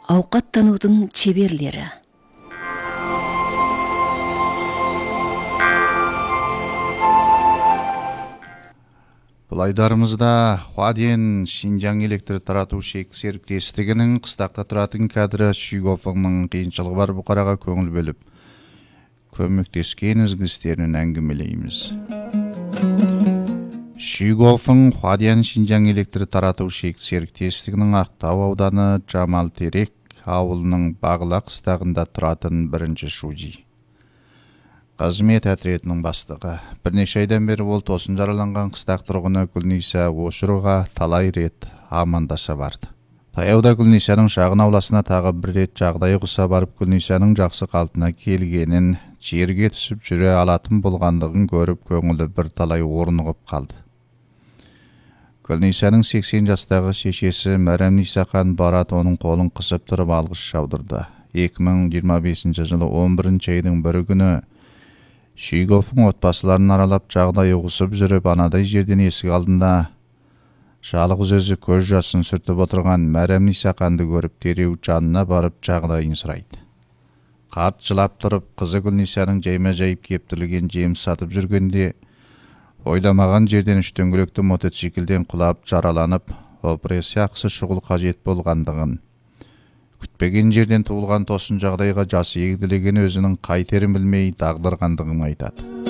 Ауқаттанудың чеберлері. Бұл айдарымызда Хуаден Шинжаң электр тарату серіктестігінің қыстақта тұратын кадры Шүйгофыңның қиыншылығы бар бұқараға көңіл бөліп, көмектескен ізгістерін әңгімелейміз. Шүйгофың Хуаден Шинжаң электр тарату серіктестігінің Ақтау ауданы Жамалтерек ауылының Бағыла қыстағында тұратын бірінші шужи. Қызмет әтіретінің бастығы. Бірнеше айдан бері ол тосын жараланған қыстақ тұрғыны Гүлниса Ошыруға талай рет амандаса барды. Таяуда Гүлнисаның шағын ауласына тағы бір рет жағдайы құса барып, Гүлнисаның жақсы қалпына келгенін, жерге түсіп жүре алатын болғандығын көріп, көңілі бір талай орнығып қалды. Гүлнисаның 80 жастағы шешесі Мәрәм Нисақан Барат оның қолын қысып тұрып алғыс жаудырды. 2025 жылы 11 айдың бір күні Шүйгофың отбасыларын аралап жағдай ұғысып жүріп, анадай жерден есік алдында жалғыз өзі көз жасын сүртіп отырған Мәрәм Нисақанды көріп, дереу жанына барып жағдайын сұрайды. Қарт жылап тұрып, қызы Гүлнисаның жайма-жайып кептірілген жеміс сатып жүргенде, ойламаған жерден үш дөңгелекті мотоциклден құлап жараланып, операция ақысы шұғыл қажет болғандығын, күтпеген жерден туылған тосын жағдайға жасы егделеген өзінің қайтерін білмей дағдырғандығын айтады.